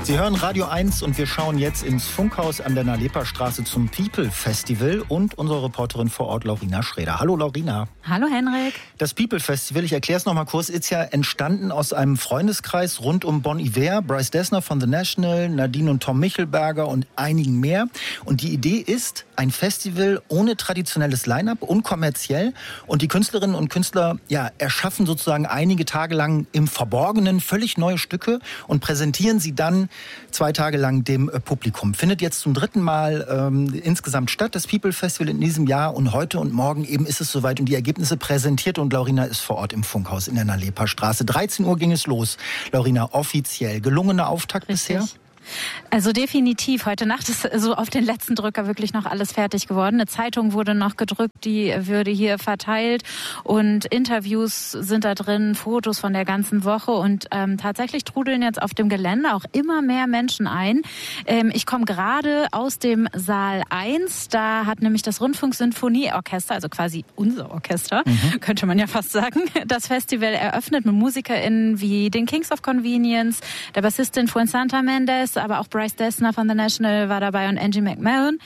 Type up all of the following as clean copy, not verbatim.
Sie hören Radio 1 und wir schauen jetzt ins Funkhaus an der Nalepa-Straße zum People Festival und unsere Reporterin vor Ort, Laurina Schreder. Hallo Laurina. Hallo Henrik. Das People Festival, ich erkläre es noch mal kurz, ist ja entstanden aus einem Freundeskreis rund um Bon Iver, Bryce Dessner von The National, Nadine und Tom Michelberger und einigen mehr. Und die Idee ist, ein Festival ohne traditionelles Line-up, unkommerziell. Und die Künstlerinnen und Künstler erschaffen sozusagen einige Tage lang im Verborgenen völlig neue Stücke und präsentieren sie dann 2 Tage lang dem Publikum. Findet jetzt zum 3. Mal insgesamt statt, das People Festival in diesem Jahr. Und heute und morgen eben ist es soweit und die Ergebnisse präsentiert. Und Laurina ist vor Ort im Funkhaus in der Nalepa-Straße. 13 Uhr ging es los. Laurina, offiziell. Gelungener Auftakt bisher? Also definitiv. Heute Nacht ist so auf den letzten Drücker wirklich noch alles fertig geworden. Eine Zeitung wurde noch gedrückt, die würde hier verteilt und Interviews sind da drin, Fotos von der ganzen Woche und tatsächlich trudeln jetzt auf dem Gelände auch immer mehr Menschen ein. Ich komme gerade aus dem Saal 1. Da hat nämlich das Rundfunksinfonieorchester, also quasi unser Orchester, könnte man ja fast sagen, das Festival eröffnet mit MusikerInnen wie den Kings of Convenience, der Bassistin Fuensanta Mendes, aber auch Bryce Dessner von The National war dabei und Angie McMahon.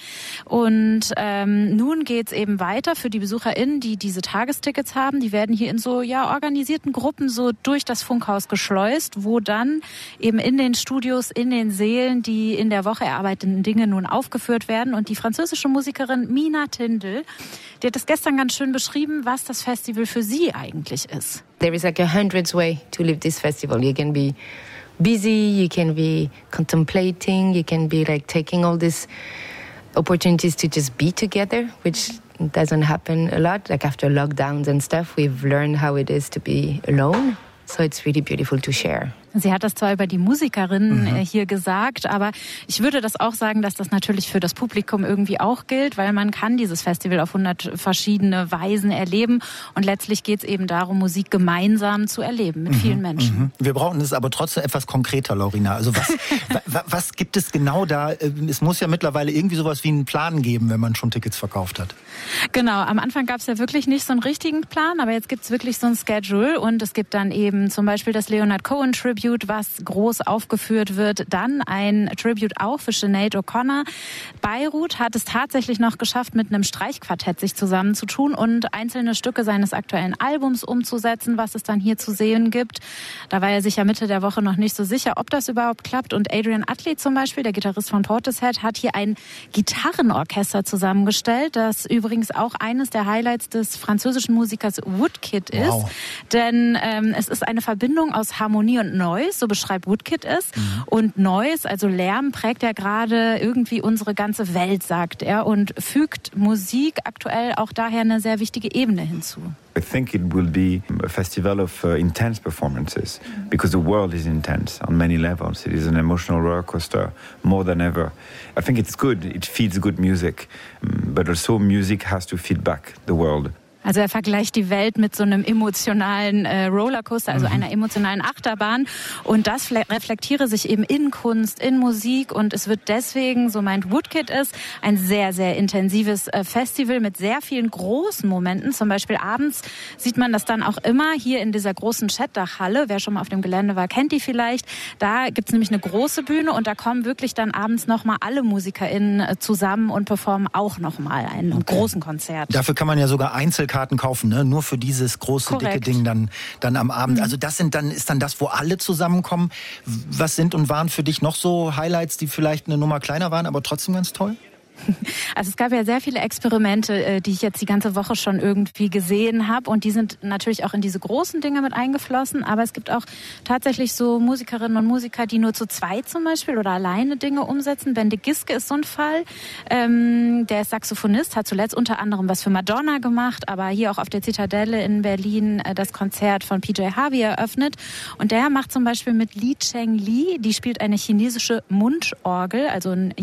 Und nun geht's eben weiter für die BesucherInnen, die diese Tagestickets haben. Die werden hier in so organisierten Gruppen so durch das Funkhaus geschleust, wo dann eben in den Studios, in den Sälen die in der Woche erarbeiteten Dinge nun aufgeführt werden. Und die französische Musikerin Mina Tindel, die hat das gestern ganz schön beschrieben, was das Festival für sie eigentlich ist. There is like a hundredth way to live this festival. You can be busy, you can be contemplating, you can be like taking all these opportunities to just be together, which doesn't happen a lot. Like after lockdowns and stuff, we've learned how it is to be alone. So it's really beautiful to share. Sie hat das zwar über die Musikerinnen hier gesagt, aber ich würde das auch sagen, dass das natürlich für das Publikum irgendwie auch gilt, weil man kann dieses Festival auf 100 verschiedene Weisen erleben und letztlich geht es eben darum, Musik gemeinsam zu erleben mit vielen Menschen. Wir brauchen es aber trotzdem etwas konkreter, Laurina. Also was gibt es genau da? Es muss ja mittlerweile irgendwie sowas wie einen Plan geben, wenn man schon Tickets verkauft hat. Genau, am Anfang gab es ja wirklich nicht so einen richtigen Plan, aber jetzt gibt es wirklich so ein Schedule und es gibt dann eben zum Beispiel das Leonard Cohen Tribute, was groß aufgeführt wird. Dann ein Tribute auch für Sinead O'Connor. Beirut hat es tatsächlich noch geschafft, mit einem Streichquartett sich zusammenzutun und einzelne Stücke seines aktuellen Albums umzusetzen, was es dann hier zu sehen gibt. Da war er sich ja Mitte der Woche noch nicht so sicher, ob das überhaupt klappt. Und Adrian Utley zum Beispiel, der Gitarrist von Portishead, hat hier ein Gitarrenorchester zusammengestellt, das übrigens auch eines der Highlights des französischen Musikers Woodkid ist. Wow. Denn es ist eine Verbindung aus Harmonie und Noise, so beschreibt Woodkid es. Und Noise, also Lärm, prägt ja gerade irgendwie unsere ganze Welt, sagt er, und fügt Musik aktuell auch daher eine sehr wichtige Ebene hinzu. I think it will be a festival of intense performances because the world is intense on many levels. It is an emotional roller coaster more than ever. I think it's good. It feeds good music, but also music has to feed back the world. Also er vergleicht die Welt mit so einem emotionalen Rollercoaster, also einer emotionalen Achterbahn. Und das reflektiere sich eben in Kunst, in Musik. Und es wird deswegen, so meint Woodkid es, ein sehr, sehr intensives Festival mit sehr vielen großen Momenten. Zum Beispiel abends sieht man das dann auch immer hier in dieser großen Chatdach-Halle. Wer schon mal auf dem Gelände war, kennt die vielleicht. Da gibt's nämlich eine große Bühne und da kommen wirklich dann abends nochmal alle MusikerInnen zusammen und performen auch nochmal einen großen Konzert. Dafür kann man ja sogar Einzelkarten kaufen, ne? Nur für dieses große, dicke Ding dann am Abend. Also das ist dann das, wo alle zusammenkommen. Was sind und waren für dich noch so Highlights, die vielleicht eine Nummer kleiner waren, aber trotzdem ganz toll? Also es gab ja sehr viele Experimente, die ich jetzt die ganze Woche schon irgendwie gesehen habe und die sind natürlich auch in diese großen Dinge mit eingeflossen, aber es gibt auch tatsächlich so Musikerinnen und Musiker, die nur zu zweit zum Beispiel oder alleine Dinge umsetzen. Bende Giske ist so ein Fall, der ist Saxophonist, hat zuletzt unter anderem was für Madonna gemacht, aber hier auch auf der Zitadelle in Berlin das Konzert von PJ Harvey eröffnet und der macht zum Beispiel mit Li Cheng Li, die spielt eine chinesische Mundorgel, also ein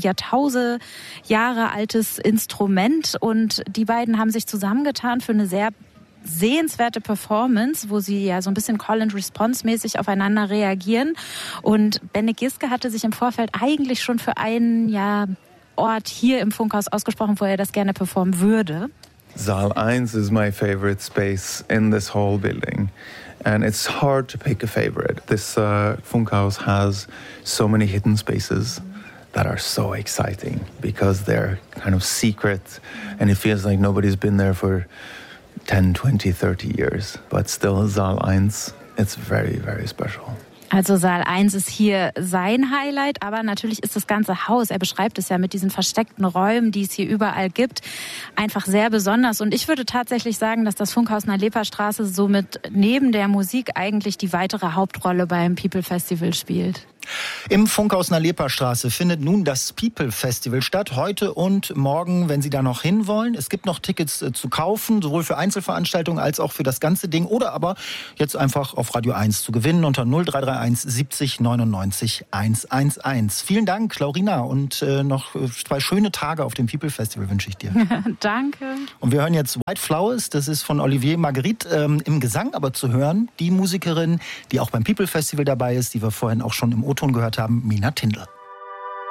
Jahre altes Instrument und die beiden haben sich zusammengetan für eine sehr sehenswerte Performance, wo sie ja so ein bisschen Call-and-Response-mäßig aufeinander reagieren und Bende Giske hatte sich im Vorfeld eigentlich schon für einen Ort hier im Funkhaus ausgesprochen, wo er das gerne performen würde. Saal 1 is my favorite space in this whole building. And it's hard to pick a favorite. This Funkhaus has so many hidden spaces that are so exciting because they're kind of secret and it feels like nobody's been there for 10, 20, 30 years. But still, Saal 1, it's very, very special. Also Saal 1 ist hier sein Highlight, aber natürlich ist das ganze Haus, er beschreibt es ja mit diesen versteckten Räumen, die es hier überall gibt, einfach sehr besonders. Und ich würde tatsächlich sagen, dass das Funkhaus in der Leperstraße somit neben der Musik eigentlich die weitere Hauptrolle beim People Festival spielt. Im Funkhaus in der Leperstraße findet nun das People Festival statt, heute und morgen, wenn Sie da noch hinwollen. Es gibt noch Tickets zu kaufen, sowohl für Einzelveranstaltungen als auch für das ganze Ding oder aber jetzt einfach auf Radio 1 zu gewinnen unter 0331 70 99 111. Vielen Dank, Laurina, und noch 2 schöne Tage auf dem People Festival wünsche ich dir. Danke. Und wir hören jetzt White Flowers, das ist von Olivier Marguerite, im Gesang aber zu hören, die Musikerin, die auch beim People Festival dabei ist, die wir vorhin auch schon im O-Ton gehört haben, Mina Tindl.